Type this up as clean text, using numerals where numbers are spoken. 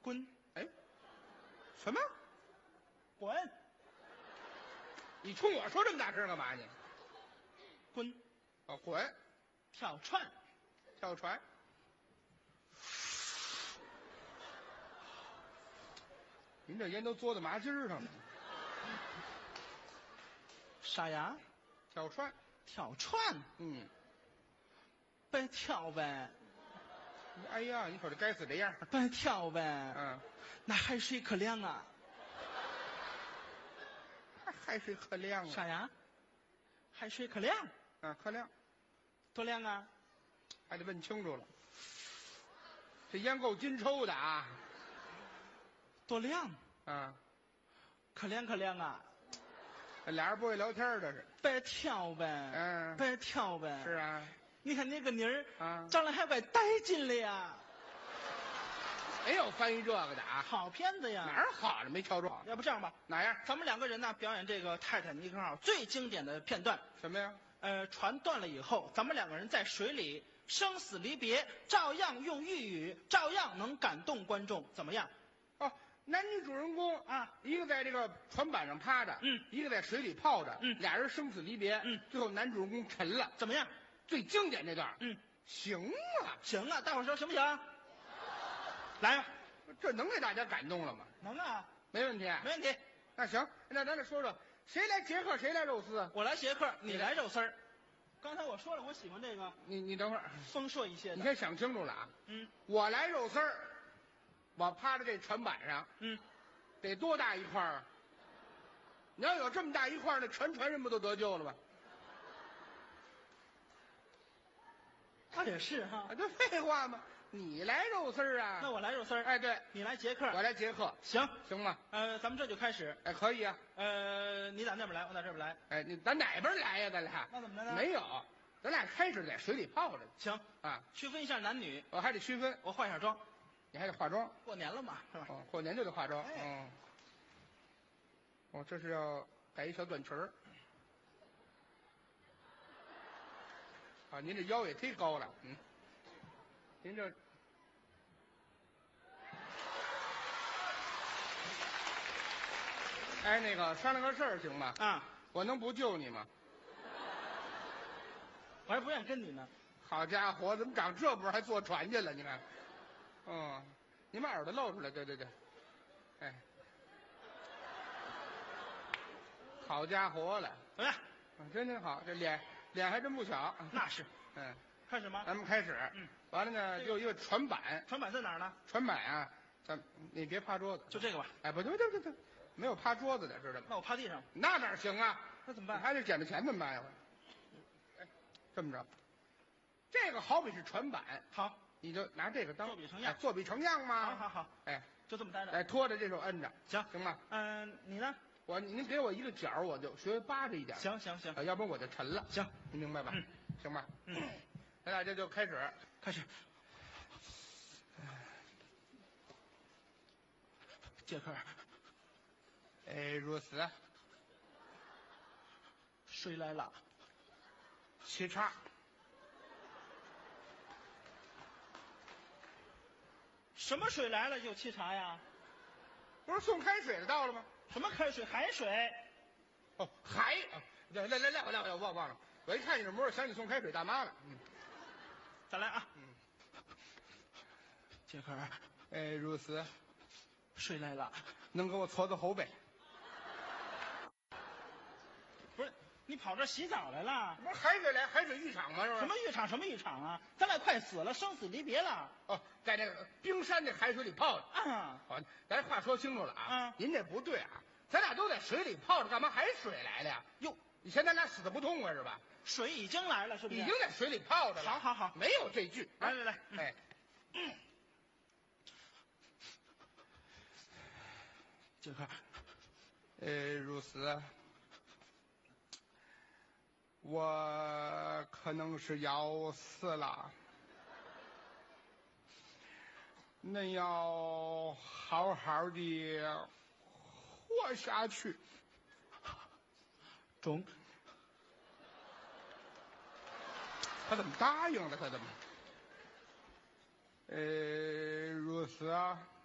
滚哎，什么？ 滚你冲我说这么大声干嘛你？ 滚， 哦，滚， 跳船， 跳船。您这烟都嘬到麻筋儿上了。 啥呀？ 跳船。 跳船， 嗯。 别跳呗， 哎呀，你瞅这该死这样。 别跳呗。 嗯。 那海水可凉啊。 海水可凉啊。 啥呀？海水可凉。 啊，可凉。 多凉啊？ 还得问清楚了。这烟够金抽的啊。 多凉。 啊。 可凉可凉啊。 这俩人不会聊天这是。 别跳呗。 嗯。 别跳呗。 是啊。 你看那个妮儿啊， 长得还怪带劲的呀。 没有翻译这个的啊。 好片子呀。 哪儿好了没瞧着？ 要不这样吧， 哪样？ 咱们两个人呢表演这个泰坦尼克号最经典的片段。 什么呀？ 船断了以后，咱们两个人在水里生死离别，照样用粤语，照样能感动观众，怎么样？ 哦，男女主人公啊， 一个在这个船板上趴着，一个在水里泡着，俩人生死离别，最后男主人公沉了， 怎么样？ 最经典这段，行啊， 行啊，大伙说行不行？来吧， 这能给大家感动了吗？ 能啊， 没问题， 没问题。 那行，那咱再说说，谁来杰克，谁来肉丝？ 我来杰克，你来肉丝儿。刚才我说了，我喜欢这个。 你等会儿， 丰硕一些的。 你先想清楚了啊。 我来肉丝儿，我趴在这船板上，得多大一块啊？你要有这么大一块，那全船人不都得救了吧？ 他也是哈。 这废话吗？你来肉丝儿啊？ 那我来肉丝儿。 哎，对， 你来杰克， 我来杰克。 行吗？ 咱们这就开始。 哎，可以啊。 你打那边来，我打这边来。 哎，咱哪边来呀？咱俩那怎么着呢？ 没有，咱俩开始在水里泡着。 行啊， 区分一下男女。 我还得区分。 我化一下妆， 你还得化妆。 过年了嘛，是吧？ 哦，过年就得化妆。 哎哦，这是要改一小短裙儿。啊，您这腰也忒高了，您这，哎，那个商量个事儿行吗？ 啊， 我能不救你吗？ 我还不愿意跟你呢。 好家伙，怎么长这波还坐船去了？你看，你把耳朵露出来，对，哎，好家伙了， 怎么样？ 真好，这脸还真不小。 那是，开始吗？ 咱们开始。完了呢，就一个船板。 船板在哪儿呢？ 船板啊，你别趴桌子， 就这个吧。 哎，不对，没有趴桌子的，知道吗？ 那我趴地上。 那哪行啊？ 那怎么办？ 还得捡着钱怎么办呀？哎，这么着，这个好比是船板， 好， 你就拿这个当作比成样， 作比成样嘛。 好， 哎， 就这么待着。 哎，拖着这手摁着，行吗？ 你呢？ 您给我一个角，我就学扒着一点。 行， 要不然我就沉了。 行， 您明白吧？行吧？咱俩这就开始。 杰克， 如此。 水来了。 沏茶。 什么水来了就沏茶呀？ 不是送开水的到了吗？ 什么开水？海水。 哦，来，我忘了。我一看你这模样，想起送开水大妈了。 再来啊。杰克， 如此。 水来了。 能给我搓搓后背？ 不是，你跑这洗澡来了？ 不是海水浴场吗？是吧？ 什么浴场啊？咱俩快死了，生死离别了。 哦，在这个冰山这海水里泡着。好，咱话说清楚了啊。您这不对啊，咱俩都在水里泡着，干嘛还水来了呀？哟，以前咱俩死的不痛快是吧？ 水已经来了，是不是？ 已经在水里泡着了。 好， 没有这句。 来， 哎。 杰克， 如此。我可能是要死了，恁要好好的活下去。 中。 他怎么答应了？他怎么？如此啊。